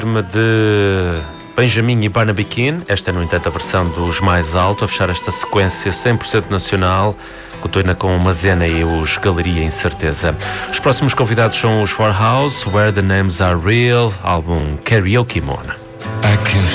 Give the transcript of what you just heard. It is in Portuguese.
De Benjamin e Barnaby Keane. Esta é, no entanto, a versão dos Mais Alto, a fechar esta sequência 100% nacional, contuna com Mazena e os Galeria Incerteza. Os próximos convidados são os For House, Where the Names Are Real, álbum Karaoke Moon.